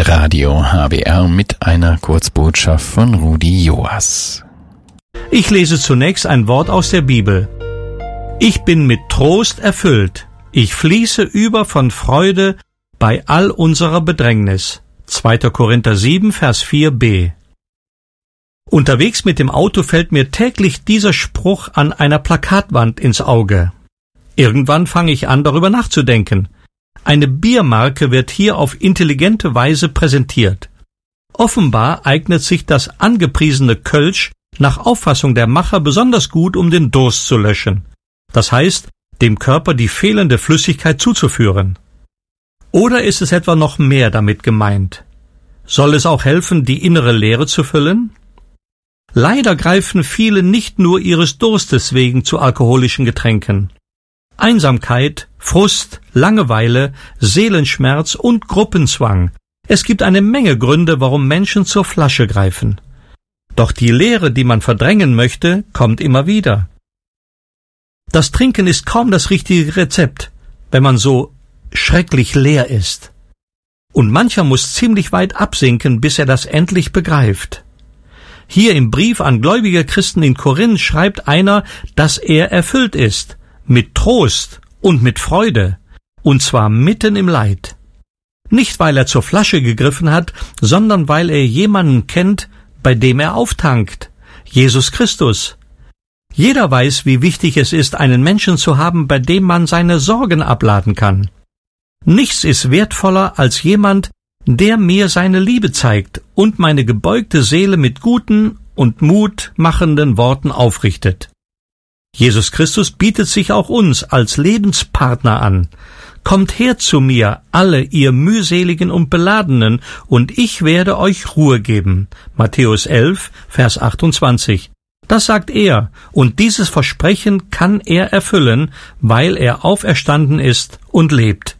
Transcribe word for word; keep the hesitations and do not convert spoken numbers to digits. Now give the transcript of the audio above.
Radio H B R mit einer Kurzbotschaft von Rudi Joas. Ich lese zunächst ein Wort aus der Bibel. Ich bin mit Trost erfüllt. Ich fließe über von Freude bei all unserer Bedrängnis. zweiter Korinther sieben, Vers vier b. Unterwegs mit dem Auto fällt mir täglich dieser Spruch an einer Plakatwand ins Auge. Irgendwann fange ich an, darüber nachzudenken. Eine Biermarke wird hier auf intelligente Weise präsentiert. Offenbar eignet sich das angepriesene Kölsch nach Auffassung der Macher besonders gut, um den Durst zu löschen. Das heißt, dem Körper die fehlende Flüssigkeit zuzuführen. Oder ist es etwa noch mehr damit gemeint? Soll es auch helfen, die innere Leere zu füllen? Leider greifen viele nicht nur ihres Durstes wegen zu alkoholischen Getränken. Einsamkeit, Frust, Langeweile, Seelenschmerz und Gruppenzwang. Es gibt eine Menge Gründe, warum Menschen zur Flasche greifen. Doch die Leere, die man verdrängen möchte, kommt immer wieder. Das Trinken ist kaum das richtige Rezept, wenn man so schrecklich leer ist. Und mancher muss ziemlich weit absinken, bis er das endlich begreift. Hier im Brief an gläubige Christen in Korinth schreibt einer, dass er erfüllt ist, mit Trost und mit Freude, und zwar mitten im Leid. Nicht, weil er zur Flasche gegriffen hat, sondern weil er jemanden kennt, bei dem er auftankt, Jesus Christus. Jeder weiß, wie wichtig es ist, einen Menschen zu haben, bei dem man seine Sorgen abladen kann. Nichts ist wertvoller als jemand, der mir seine Liebe zeigt und meine gebeugte Seele mit guten und mutmachenden Worten aufrichtet. Jesus Christus bietet sich auch uns als Lebenspartner an. Kommt her zu mir, alle ihr mühseligen und Beladenen, und ich werde euch Ruhe geben. Matthäus elf, Vers achtundzwanzig. Das sagt er, und dieses Versprechen kann er erfüllen, weil er auferstanden ist und lebt.